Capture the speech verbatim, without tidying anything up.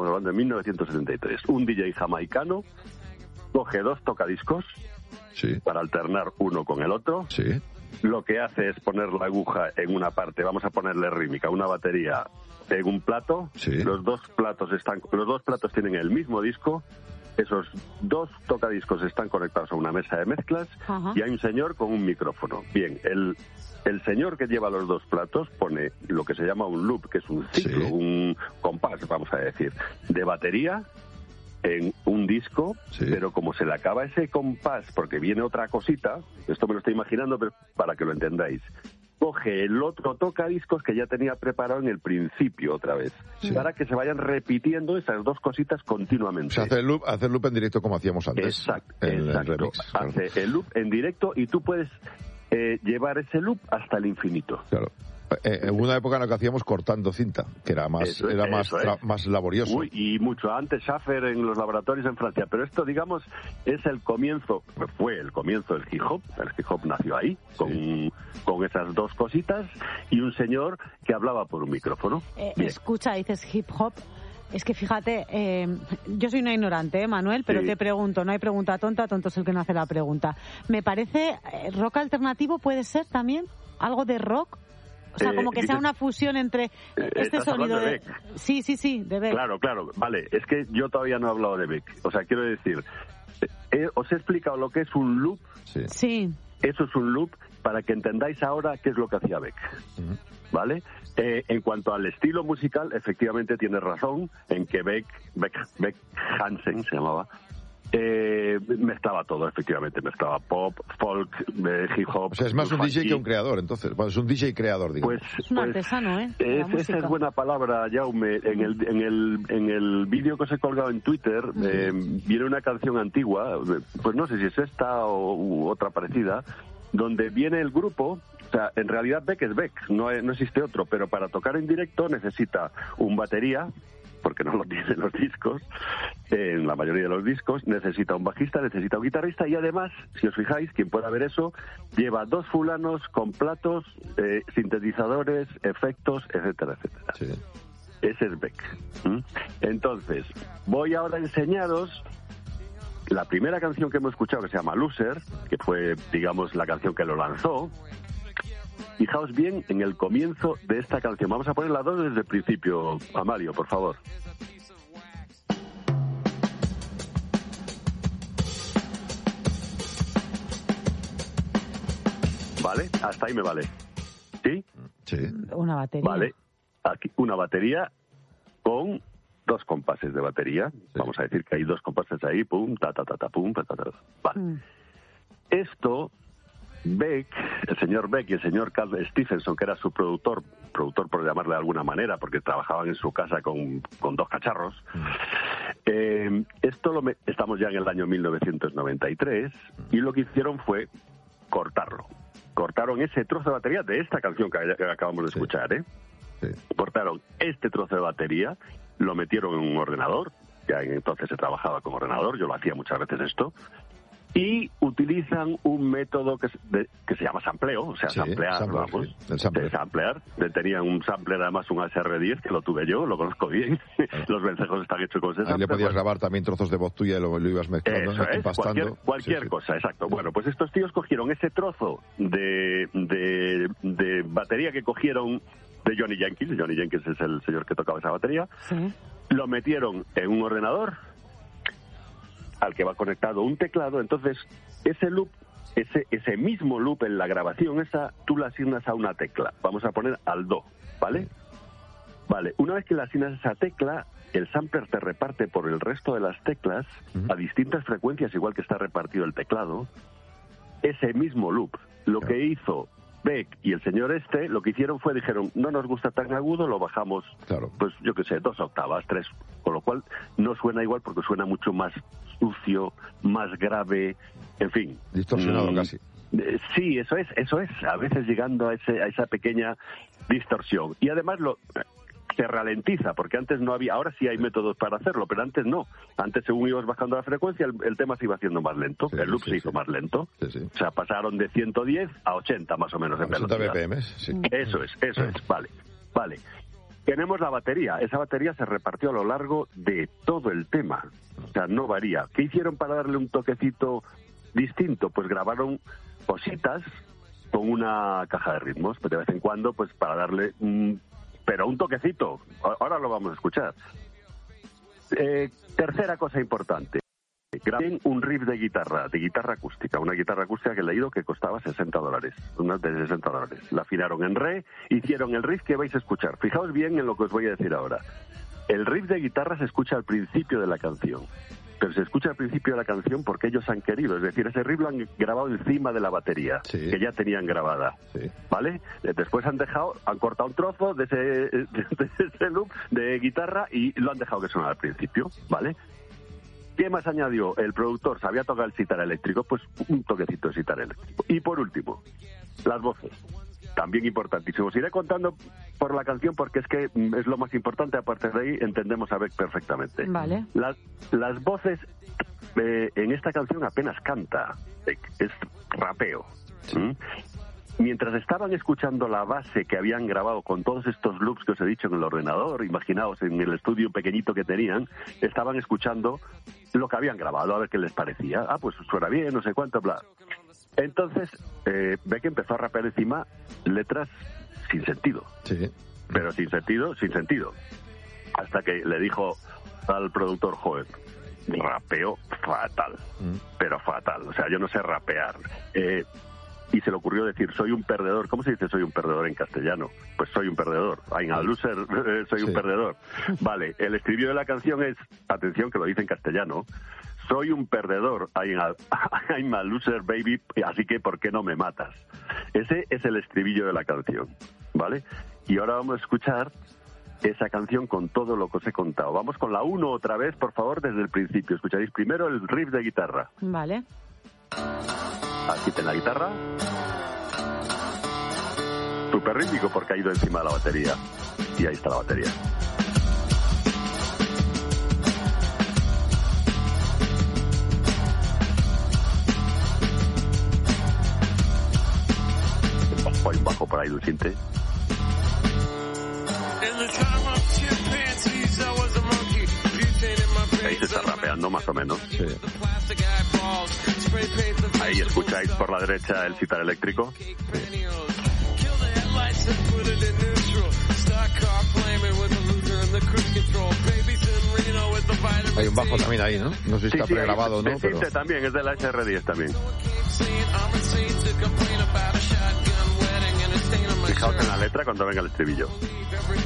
estamos hablando de mil novecientos setenta y tres. Un D J jamaicano coge dos tocadiscos sí. para alternar uno con el otro. Sí. Lo que hace es poner la aguja en una parte, vamos a ponerle rítmica, una batería en un plato. Sí. Los dos platos están, los dos platos tienen el mismo disco. Esos dos tocadiscos están conectados a una mesa de mezclas. Ajá. Y hay un señor con un micrófono. Bien, el, el señor que lleva los dos platos pone lo que se llama un loop, que es un ciclo, sí. un compás, vamos a decir, de batería en un disco, sí. pero como se le acaba ese compás, porque viene otra cosita, esto me lo estoy imaginando, pero para que lo entendáis, coge el otro tocadiscos que ya tenía preparado en el principio otra vez, sí. para que se vayan repitiendo esas dos cositas continuamente. O sea, hace el loop, hace el loop en directo como hacíamos antes. Exacto, el, exacto. El remix, claro. Hace el loop en directo y tú puedes eh, llevar ese loop hasta el infinito. Claro. Eh, en una época en la que hacíamos cortando cinta, que era más eso, era más, es. más laborioso. Uy, y mucho antes Schaffer en los laboratorios en Francia, pero esto, digamos, es el comienzo, fue el comienzo del hip hop. El hip hop nació ahí, sí. con, con esas dos cositas y un señor que hablaba por un micrófono. Eh, escucha, dices hip hop. Es que fíjate, eh, yo soy una ignorante, ¿eh, Manuel? Pero sí. te pregunto, no hay pregunta tonta, tonto es el que no hace la pregunta. Me parece, eh, rock alternativo puede ser también, algo de rock. O sea, como que eh, sea una fusión entre este sonido de... de Beck. Sí, sí, sí, de Beck. Claro, claro, vale. Es que yo todavía no he hablado de Beck. O sea, quiero decir, eh, os he explicado lo que es un loop. Sí. sí. Eso es un loop para que entendáis ahora qué es lo que hacía Beck. Uh-huh. ¿Vale? Eh, en cuanto al estilo musical, efectivamente tienes razón en que Beck, Beck, Beck Hansen se llamaba, Eh, mezclaba todo, efectivamente, mezclaba pop, folk, eh, hip hop. O sea, es más un D J que un creador, entonces. Bueno, es un D J creador, digamos. Pues, es un pues, artesano, ¿eh? Es, esa es buena palabra, Jaume. En el, en el, en el vídeo que os he colgado en Twitter, uh-huh. eh, viene una canción antigua, pues no sé si es esta o u otra parecida, donde viene el grupo. O sea, en realidad Beck es Beck, no, no existe otro, pero para tocar en directo necesita un batería, porque no lo tienen los discos, eh, en la mayoría de los discos, necesita un bajista, necesita un guitarrista y además, si os fijáis, quien pueda ver eso, lleva dos fulanos con platos, eh, sintetizadores, efectos, etcétera, etcétera. Sí. Ese es Beck. ¿Mm? Entonces, voy ahora a enseñaros la primera canción que hemos escuchado, que se llama Loser, que fue, digamos, la canción que lo lanzó. Fijaos bien en el comienzo de esta canción. Vamos a poner las dos desde el principio. Amalio, por favor. ¿Vale? Hasta ahí me vale. ¿Sí? Sí. Una batería. Vale. Aquí una batería con dos compases de batería. Sí. Vamos a decir que hay dos compases ahí. Pum, ta, ta, ta, ta, pum, ta, ta, ta. Vale. Mm. Esto... Beck, el señor Beck y el señor Carl Stephenson, que era su productor, productor por llamarle de alguna manera, porque trabajaban en su casa con, con dos cacharros. Eh, esto lo me, estamos ya en el año mil novecientos noventa y tres y lo que hicieron fue cortarlo. Cortaron ese trozo de batería de esta canción que, que acabamos de escuchar, ¿eh? Sí. Cortaron este trozo de batería, lo metieron en un ordenador, ya entonces se trabajaba con ordenador, yo lo hacía muchas veces esto. Y utilizan un método que, de, que se llama sampleo, o sea, sí, samplear, sampler, vamos, sí, el sampler. De samplear. Tenían un sampler, además, un H R diez, que lo tuve yo, lo conozco bien. Claro. Los vencejos están hechos con ese sampler. Ahí le podías bueno. grabar también trozos de voz tuya y lo, lo ibas mezclando, Eso es, empastando. Cualquier, cualquier sí, cosa, sí. exacto. Bueno, pues estos tíos cogieron ese trozo de, de, de batería que cogieron de Johnny Jenkins, Johnny Jenkins es el señor que tocaba esa batería, sí. lo metieron en un ordenador al que va conectado un teclado, entonces ese loop, ese ese mismo loop en la grabación esa, tú la asignas a una tecla. Vamos a poner al do, ¿vale? Vale, una vez que le asignas esa tecla, el sampler te reparte por el resto de las teclas uh-huh. a distintas frecuencias, igual que está repartido el teclado, ese mismo loop. Lo claro. que hizo Beck y el señor este, lo que hicieron fue, dijeron, no nos gusta tan agudo, lo bajamos, claro. pues yo qué sé, dos octavas, tres, con lo cual no suena igual porque suena mucho más sucio, más grave, en fin. Distorsionado mm, casi. Eh, sí, eso es, eso es, a veces llegando a, ese, a esa pequeña distorsión. Y además lo... se ralentiza, porque antes no había, ahora sí hay métodos para hacerlo, pero antes no. Antes, según ibas bajando la frecuencia, el, el tema se iba haciendo más lento, sí, el loop sí, se hizo sí. más lento. Sí, sí. O sea, pasaron de ciento diez a ochenta más o menos en velocidad. ochenta B P M, sí. Eso es, eso es, vale, vale. tenemos la batería. Esa batería se repartió a lo largo de todo el tema. O sea, no varía. ¿Qué hicieron para darle un toquecito distinto? Pues grabaron cositas con una caja de ritmos, pues de vez en cuando, pues para darle un... pero un toquecito. Ahora lo vamos a escuchar. Eh, tercera cosa importante. Graben un riff de guitarra, de guitarra acústica, una guitarra acústica que he leído que costaba sesenta dólares, una de sesenta dólares. La afinaron en re, hicieron el riff que vais a escuchar. Fijaos bien en lo que os voy a decir ahora. El riff de guitarra se escucha al principio de la canción, pero se escucha al principio de la canción porque ellos han querido, es decir, ese riff lo han grabado encima de la batería, sí, que ya tenían grabada, sí, ¿vale? Después han dejado, han cortado un trozo de ese, de ese loop de guitarra y lo han dejado que sonara al principio, ¿vale? ¿Qué más añadió? El productor sabía tocar el sitar eléctrico, pues un toquecito de sitar eléctrico. Y por último, las voces. También importantísimo. Os iré contando por la canción porque es que es lo más importante. A partir de ahí entendemos a Beck perfectamente. Vale. Las, las voces eh, en esta canción apenas canta. Es rapeo. ¿Mm? Mientras estaban escuchando la base que habían grabado con todos estos loops que os he dicho en el ordenador, imaginaos en el estudio pequeñito que tenían, estaban escuchando lo que habían grabado, a ver qué les parecía. Ah, pues suena bien, no sé cuánto, bla. Entonces, eh, Beck empezó a rapear encima letras sin sentido. Sí. Pero sin sentido, sin sentido. Hasta que le dijo al productor, joder, rapeo fatal, mm. pero fatal. O sea, yo no sé rapear. Eh... Y se le ocurrió decir, soy un perdedor. ¿Cómo se dice soy un perdedor en castellano? Pues soy un perdedor. I'm a loser, soy sí. un perdedor. Vale, el estribillo de la canción es, atención que lo dice en castellano, soy un perdedor, I'm a, I'm a loser, baby, así que ¿por qué no me matas? Ese es el estribillo de la canción, ¿vale? Y ahora vamos a escuchar esa canción con todo lo que os he contado. Vamos con la uno otra vez, por favor, desde el principio. Escucharéis primero el riff de guitarra. Vale. Aquí ten la guitarra. Súper rítmico porque ha ido encima de la batería. Y ahí está la batería. Hay un bajo por ahí, Dulcinte. Ahí se está rapeando más o menos. Sí. Ahí escucháis por la derecha el sitar eléctrico. Sí. Hay un bajo también ahí, ¿no? No sé si está sí, sí, pregrabado o no. Pero... también, es de la S R diez también. Fijaos en la letra cuando venga el estribillo.